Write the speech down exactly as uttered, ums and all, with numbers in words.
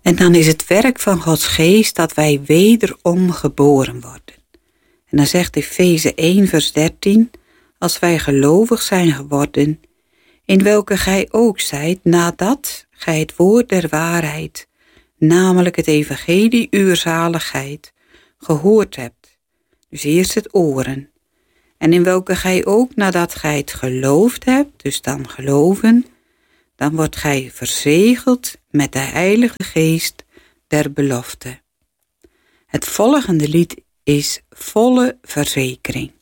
En dan is het werk van Gods geest dat wij wederom geboren worden. En dan zegt Efeze één vers dertien, als wij gelovig zijn geworden, in welke gij ook zijt, nadat gij het woord der waarheid, namelijk het evangelie uwer zaligheid, gehoord hebt. Dus eerst het oren. En in welke gij ook, nadat gij het geloofd hebt, dus dan geloven, dan wordt gij verzegeld met de Heilige Geest der belofte. Het volgende lied is volle verzekering.